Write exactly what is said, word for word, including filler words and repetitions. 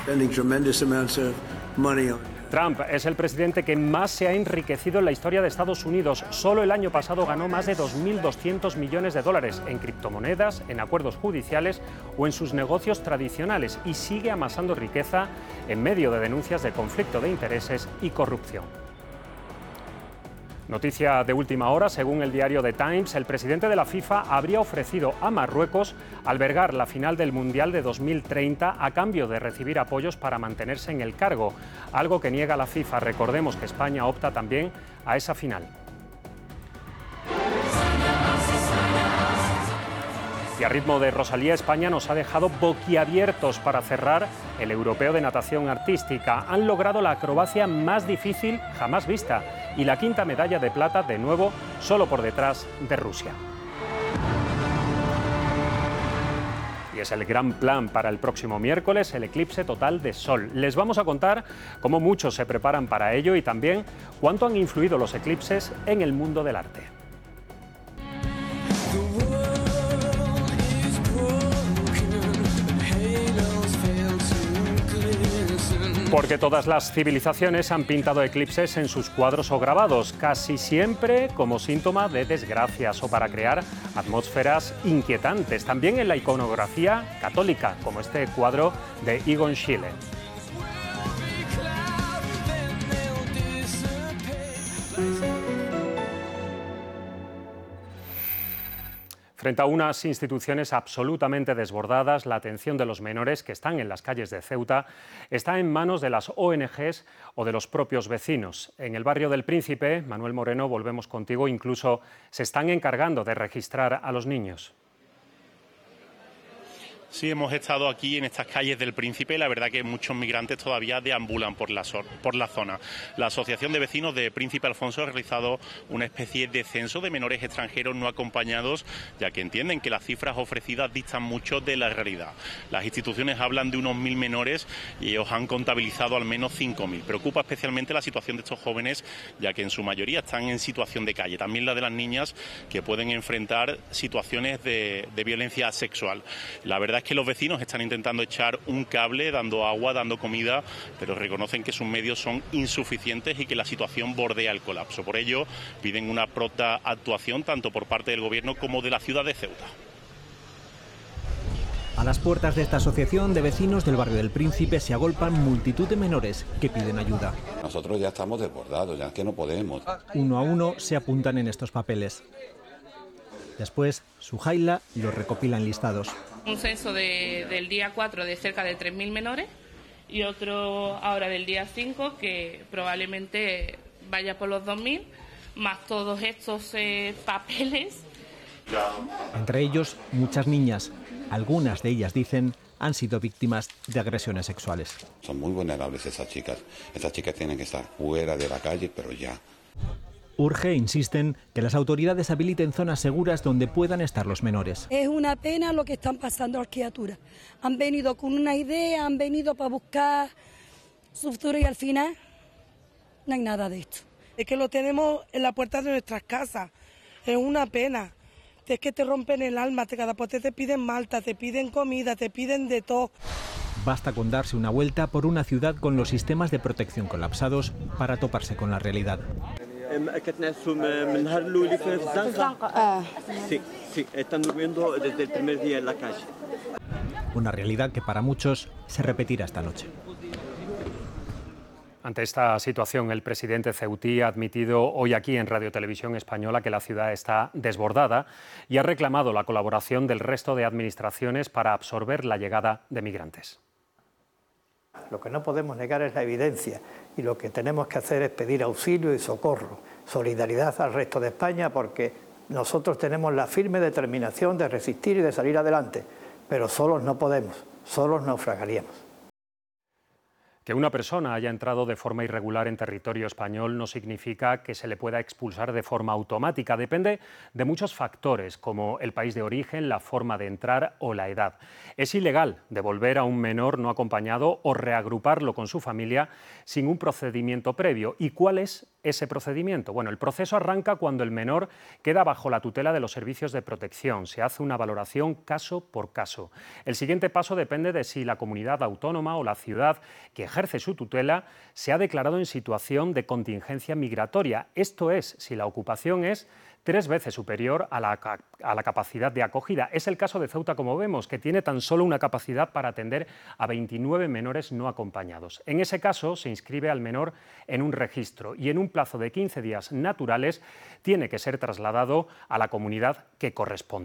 Trump es el presidente que más se ha enriquecido en la historia de Estados Unidos. Solo el año pasado ganó más de dos mil doscientos millones de dólares en criptomonedas, en acuerdos judiciales o en sus negocios tradicionales, y sigue amasando riqueza en medio de denuncias de conflicto de intereses y corrupción. Noticia de última hora, según el diario The Times, el presidente de la FIFA habría ofrecido a Marruecos albergar la final del Mundial de dos mil treinta a cambio de recibir apoyos para mantenerse en el cargo, algo que niega la FIFA. Recordemos que España opta también a esa final. Y a ritmo de Rosalía, España nos ha dejado boquiabiertos para cerrar el Europeo de Natación Artística. Han logrado la acrobacia más difícil jamás vista y la quinta medalla de plata, de nuevo, solo por detrás de Rusia. Y es el gran plan para el próximo miércoles, el eclipse total de Sol. Les vamos a contar cómo muchos se preparan para ello y también cuánto han influido los eclipses en el mundo del arte. Porque todas las civilizaciones han pintado eclipses en sus cuadros o grabados, casi siempre como síntoma de desgracias o para crear atmósferas inquietantes. También en la iconografía católica, como este cuadro de Egon Schiele. Frente a unas instituciones absolutamente desbordadas, la atención de los menores que están en las calles de Ceuta está en manos de las O N Ges o de los propios vecinos. En el barrio del Príncipe, Manuel Moreno, volvemos contigo, incluso se están encargando de registrar a los niños. Sí, hemos estado aquí en estas calles del Príncipe. La verdad que muchos migrantes todavía deambulan por la, por la zona. La Asociación de Vecinos de Príncipe Alfonso ha realizado una especie de censo de menores extranjeros no acompañados, ya que entienden que las cifras ofrecidas distan mucho de la realidad. Las instituciones hablan de unos mil menores y ellos han contabilizado al menos cinco mil. Preocupa especialmente la situación de estos jóvenes, ya que en su mayoría están en situación de calle. También la de las niñas, que pueden enfrentar situaciones de, de violencia sexual. La verdad es que los vecinos están intentando echar un cable, dando agua, dando comida, pero reconocen que sus medios son insuficientes y que la situación bordea el colapso. Por ello, piden una pronta actuación tanto por parte del Gobierno como de la ciudad de Ceuta. A las puertas de esta asociación de vecinos del barrio del Príncipe se agolpan multitud de menores que piden ayuda. Nosotros ya estamos desbordados, ya es que no podemos. Uno a uno se apuntan en estos papeles. Después, Sujaila los recopila en listados. Un censo de, del día cuatro de cerca de tres mil menores y otro ahora del día cinco que probablemente vaya por los dos mil, más todos estos eh, papeles. Entre ellos, muchas niñas. Algunas de ellas, dicen, han sido víctimas de agresiones sexuales. Son muy vulnerables esas chicas. Esas chicas tienen que estar fuera de la calle, pero ya. Urge, insisten, que las autoridades habiliten zonas seguras donde puedan estar los menores. Es una pena lo que están pasando a las criaturas. Han venido con una idea, han venido para buscar su futuro y al final no hay nada de esto. Es que lo tenemos en la puerta de nuestras casas. Es una pena. Es que te rompen el alma, te, cada pote te piden malta, te piden comida, te piden de todo. Basta con darse una vuelta por una ciudad con los sistemas de protección colapsados para toparse con la realidad. Sí, sí, están durmiendo desde el primer día en la calle. Una realidad que para muchos se repetirá esta noche. Ante esta situación, el presidente ceutí ha admitido hoy aquí en Radio Televisión Española que la ciudad está desbordada y ha reclamado la colaboración del resto de administraciones para absorber la llegada de migrantes. Lo que no podemos negar es la evidencia y lo que tenemos que hacer es pedir auxilio y socorro, solidaridad al resto de España, porque nosotros tenemos la firme determinación de resistir y de salir adelante, pero solos no podemos, solos naufragaríamos. Que una persona haya entrado de forma irregular en territorio español no significa que se le pueda expulsar de forma automática. Depende de muchos factores, como el país de origen, la forma de entrar o la edad. Es ilegal devolver a un menor no acompañado o reagruparlo con su familia sin un procedimiento previo. ¿Y cuál es ese procedimiento? Bueno, el proceso arranca cuando el menor queda bajo la tutela de los servicios de protección. Se hace una valoración caso por caso. El siguiente paso depende de si la comunidad autónoma o la ciudad que ejerce su tutela se ha declarado en situación de contingencia migratoria. Esto es, si la ocupación es tres veces superior a la, a la capacidad de acogida. Es el caso de Ceuta, como vemos, que tiene tan solo una capacidad para atender a veintinueve menores no acompañados. En ese caso, se inscribe al menor en un registro y en un plazo de quince días naturales tiene que ser trasladado a la comunidad que corresponde.